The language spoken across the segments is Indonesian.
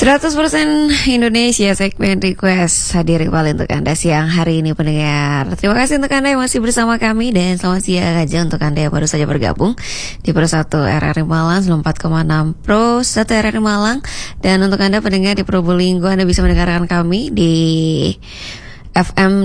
100% Indonesia segmen request hadir kembali untuk Anda siang hari ini pendengar. Terima kasih untuk Anda yang masih bersama kami dan selamat siang aja untuk Anda yang baru saja bergabung di Pro 1 RRI Malang 94,6 Pro 1 RRI Malang. Dan untuk Anda pendengar di Probolinggo, Anda bisa mendengarkan kami di FM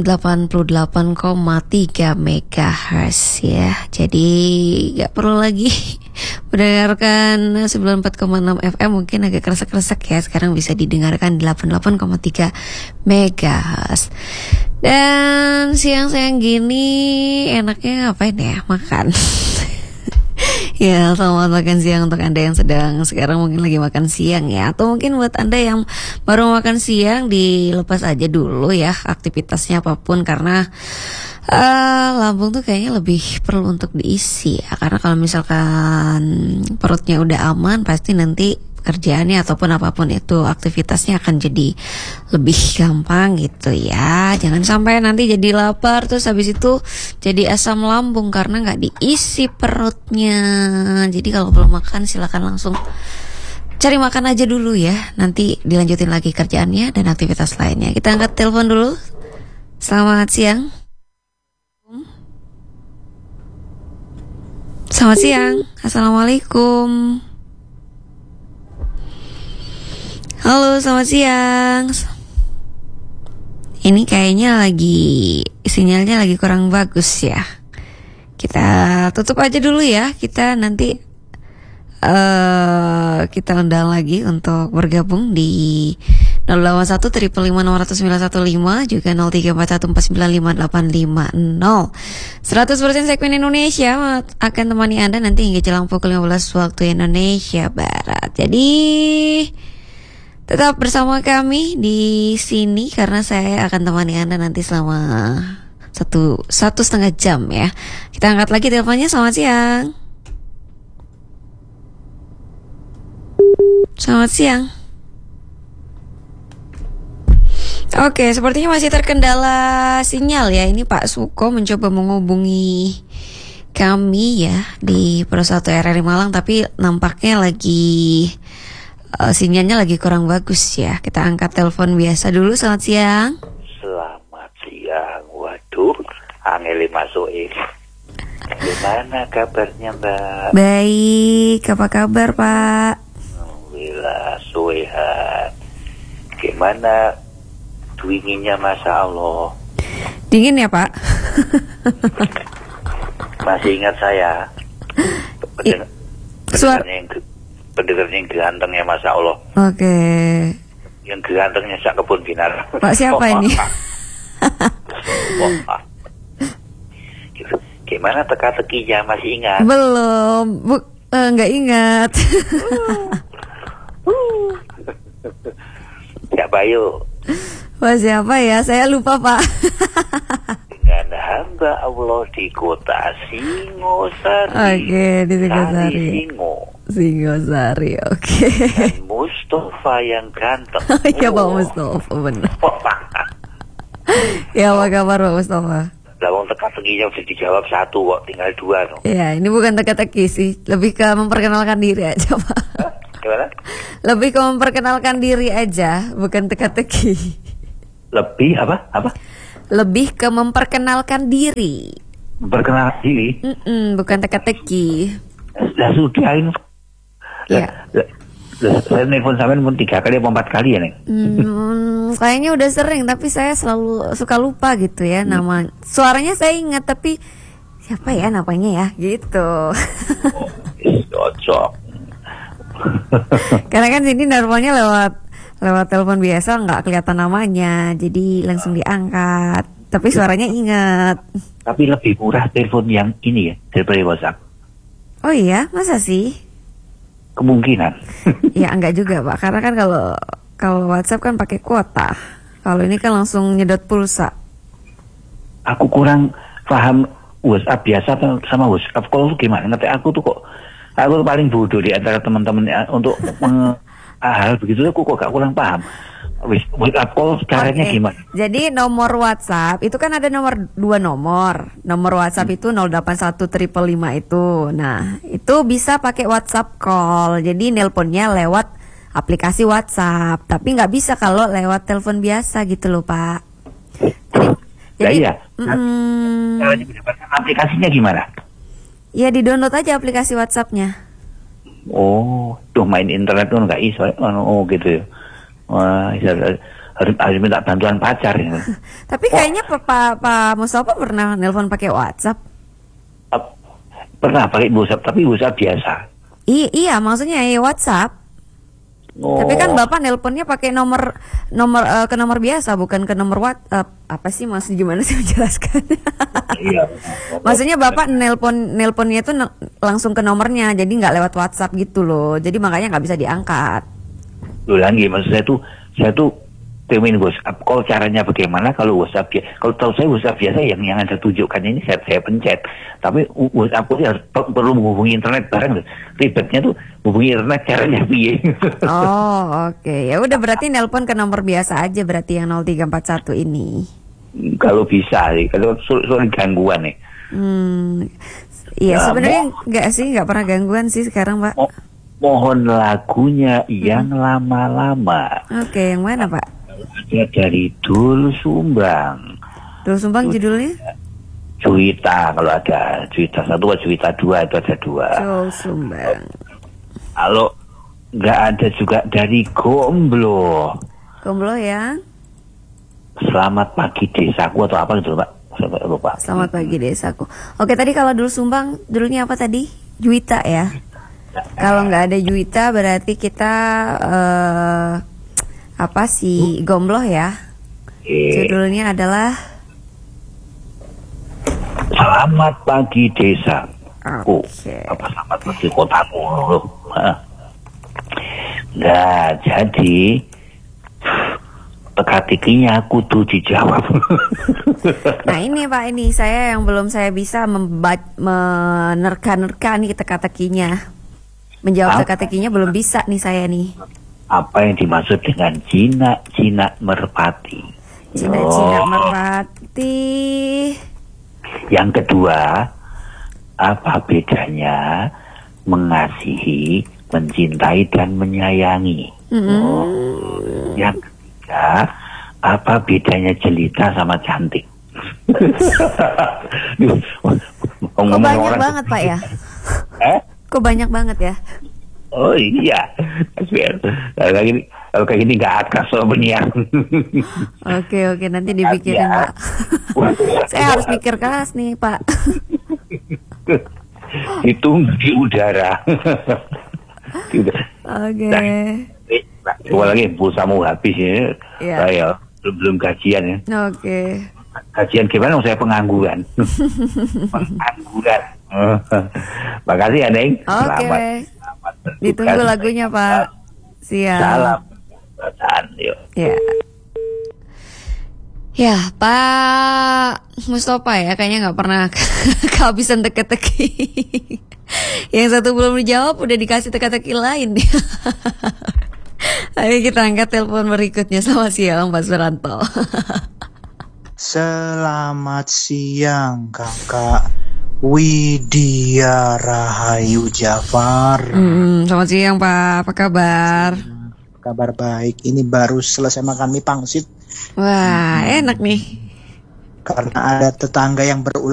88,3 MHz ya. Jadi gak perlu lagi mendengarkan 94,6 FM, mungkin agak kresek-kresek ya. Sekarang bisa didengarkan 88,3 MHz. Dan siang-siang gini enaknya ngapain ya? Makan. Ya, selamat makan siang untuk Anda yang sedang sekarang mungkin lagi makan siang ya. Atau mungkin buat Anda yang baru makan siang, dilepas aja dulu ya aktivitasnya apapun. Karena lambung tuh kayaknya lebih perlu untuk diisi ya. Karena kalau misalkan perutnya udah aman, pasti nanti kerjaannya ataupun apapun itu aktivitasnya akan jadi lebih gampang gitu ya. Jangan sampai nanti jadi lapar terus habis itu jadi asam lambung karena nggak diisi perutnya. Jadi kalau belum makan silakan langsung cari makan aja dulu ya. Nanti dilanjutin lagi kerjaannya dan aktivitas lainnya. Kita angkat telepon dulu. Selamat siang. Selamat siang. Assalamualaikum. Halo, selamat siang. Ini kayaknya sinyalnya lagi kurang bagus ya. Kita tutup aja dulu ya. Kita nanti kita undang lagi untuk bergabung di 081 555 615 juga 0341495850. 100% segmen Indonesia akan temani Anda nanti hingga jelang pukul 15 waktu Indonesia Barat. Jadi tetap bersama kami di sini karena saya akan temani Anda nanti selama satu setengah jam ya. Kita angkat lagi teleponnya. Selamat siang. Selamat siang. Oke, sepertinya masih terkendala sinyal ya. Ini Pak Suko mencoba menghubungi kami ya di Pro 1 RRI Malang, tapi nampaknya sinyalnya lagi kurang bagus ya. Kita angkat telepon biasa dulu. Selamat siang. Selamat siang. Waduh, angeli masukin. Gimana kabarnya Mbak? Baik, apa kabar Pak? Alhamdulillah, sehat. Gimana dinginnya Masya Allah? Dingin ya Pak? Masih ingat saya? Pendengarnya yang gantengnya Masya Allah. Oke. Yang gantengnya sak kebun binar. Pak siapa ini? Gimana teka-tekinya, masih ingat? Belum, nggak ingat. Ya Bayu. Pak siapa ya? Saya lupa Pak. Dengan hamba Allah di kota Singosari. Oke, di Singosari. Singosari, oke. Dan Mustafa yang ganteng. Ya Pak Mustafa, benar. Ya apa kabar Pak Mustafa? Lawang teka-tekinya udah dijawab satu kok, tinggal dua no. Ya, ini bukan teka-teki sih, lebih ke memperkenalkan diri aja Pak. Gimana? Lebih ke memperkenalkan diri aja, bukan teka-teki. Lebih apa? Lebih ke memperkenalkan diri. Memperkenalkan diri? Bukan teka-teki. Lah sudahin. Ya. Saya nelfon sampean pun 3 kali atau 4 kali ya Neng? Kayaknya udah sering, tapi saya selalu suka lupa gitu ya nama. Suaranya saya ingat, tapi siapa ya namanya ya gitu. Cocok. Karena kan sini normalnya lewat telepon biasa nggak kelihatan namanya, jadi langsung diangkat. Tapi suaranya ingat. Tapi lebih murah telepon yang ini ya daripada WhatsApp. Oh iya, masa sih? Kemungkinan. Ya enggak juga Pak, karena kan kalau WhatsApp kan pakai kuota. Kalau ini kan langsung nyedot pulsa. Aku kurang paham WhatsApp biasa sama WhatsApp call itu gimana. Nanti aku tuh paling bodoh di antara teman-teman untuk hal begitu aku kok gak kurang paham. WhatsApp call caranya gimana? Jadi nomor WhatsApp itu kan ada dua nomor. Nomor WhatsApp itu 081555 itu. Nah, itu bisa pakai WhatsApp call. Jadi nelponnya lewat aplikasi WhatsApp, tapi nggak bisa kalau lewat telepon biasa gitu loh Pak. Jadi, iya. Caranya mendapatkan aplikasinya gimana? Ya di-download aja aplikasi WhatsApp-nya. Oh, tuh main internet tuh nggak iso, gitu ya. Wah, harus minta bantuan pacar ya. Tapi kayaknya Pak Mustafa pernah nelpon pakai WhatsApp. Pernah pakai WhatsApp, tapi WhatsApp biasa. Iya, maksudnya ya WhatsApp. Oh. Tapi kan Bapak nelponnya pakai nomor ke nomor biasa, bukan ke nomor WhatsApp. Apa sih maksud gimana sih menjelaskan? Iya. Maksudnya Bapak nelponnya itu langsung ke nomornya, jadi nggak lewat WhatsApp gitu loh. Jadi makanya nggak bisa diangkat. Loh lagi maksud saya tuh temuin WhatsApp call caranya bagaimana kalau WhatsApp kalau tahu saya WhatsApp biasa yang ada tunjukkan ini saya pencet, tapi WhatsApp itu harus perlu menghubungi internet bareng. Ribetnya tuh hubungi internet caranya piye. Oh oke. Ya udah berarti nelpon ke nomor biasa aja berarti yang 0341 ini. Kalau bisa sih, kalau soal gangguan nih. Iya sebenarnya nggak pernah gangguan sih sekarang Pak. Mohon lagunya yang lama-lama. Oke, yang mana Pak? Ada dari Dul Sumbang. Dul Sumbang judulnya? Juwita, kalau ada Juwita 1 atau Juwita 2 itu ada 2. Dul Sumbang. Kalau nggak ada juga dari Gomblo. Gomblo ya? Selamat pagi desaku atau apa gitu Pak? Saya lupa. Selamat pagi desaku. Oke tadi kalau Dul Sumbang judulnya apa tadi? Juwita ya? Kalau nggak ada Juwita berarti kita Gomblo ya. Judulnya adalah Selamat Pagi Desa. Okay. Apa selamat pagi kotaku. Nah, jadi teka-tekinya kudu dijawab. Nah ini Pak, ini saya yang belum saya bisa menerka-nerka nih teka-tekinya. Menjawab teka-tekinya belum bisa nih saya nih. Apa yang dimaksud dengan jinak merpati? Jinak merpati. Yang kedua, apa bedanya mengasihi, mencintai dan menyayangi? Yang ketiga, apa bedanya jelita sama cantik? Kok banyak banget Pak ya? Kok banyak banget ya? Oh iya, kalau kayak gini nggak akan soal penyiar. Oke, nanti dipikirin Pak. Saya harus mikir keras nih Pak. Itu di udara. Oke. Coba lagi pulsamu habis ya. Saya belum gajian ya. Oke. Gajian gimana? Saya pengangguran. Makasih ya Neng. Oke. Ditunggu lagunya Pak. Siap. Salam. Yuk. Ya Pak Mustafa ya kayaknya nggak pernah kehabisan teka-teki. Yang satu belum dijawab udah dikasih teka-teki lain. Ayo kita angkat telepon berikutnya. Selamat siang Pak Suranto. Selamat siang Kakak Widya Rahayu Jafar. Selamat siang Pak, apa kabar? Kabar baik, ini baru selesai makan mie pangsit. Wah, enak nih. Karena ada tetangga yang berulang